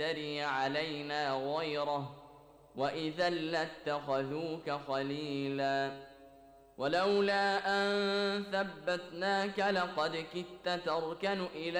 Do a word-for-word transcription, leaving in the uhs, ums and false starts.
تفتري علينا غيره وإذا لاتخذوك خليلا ولولا أن ثبتناك لقد كدت تركن إلينا